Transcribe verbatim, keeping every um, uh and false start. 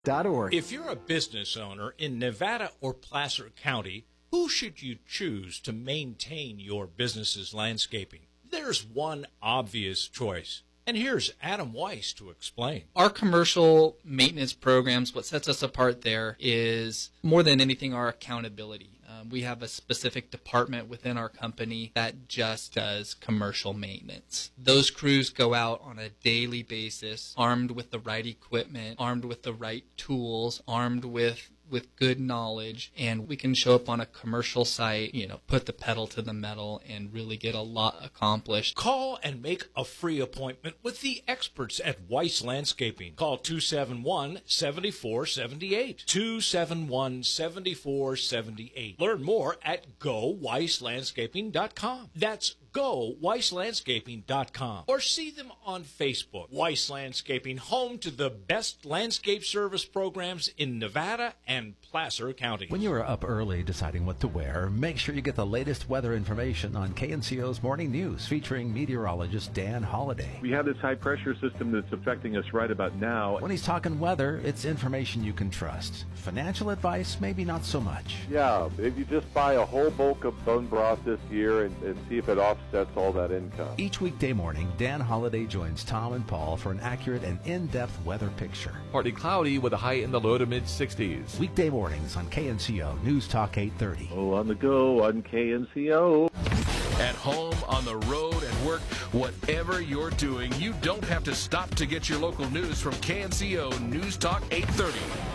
Org. If you're a business owner in Nevada or Placer County, who should you choose to maintain your business's landscaping? There's one obvious choice. And here's Adam Weiss to explain. Our commercial maintenance programs, what sets us apart there is more than anything our accountability. Um, we have a specific department within our company that just does commercial maintenance. Those crews go out on a daily basis, armed with the right equipment, armed with the right tools, armed with with good knowledge, and we can show up on a commercial site, you know, put the pedal to the metal and really get a lot accomplished. Call and make a free appointment with the experts at Weiss Landscaping. Call two seven one, seven four seven eight, two seven one, seven four seven eight. Learn more at go weiss landscaping dot com. That's go weiss landscaping dot com. Or see them on Facebook. Weiss Landscaping, home to the best landscape service programs in Nevada and Placer County. When you are up early deciding what to wear, make sure you get the latest weather information on K N C O's Morning News featuring meteorologist Dan Holliday. We have this high-pressure system that's affecting us right about now. When he's talking weather, it's information you can trust. Financial advice, maybe not so much. Yeah, if you just buy a whole bulk of bone broth this year and, and see if it offsets all that income. Each weekday morning, Dan Holliday joins Tom and Paul for an accurate and in-depth weather picture. Partly cloudy with a high in the low to mid-sixties. Weekday mornings on K N C O News Talk eight thirty. Oh, on the go on K N C O. At home, on the road, at work, whatever you're doing, you don't have to stop to get your local news from K N C O News Talk eight thirty.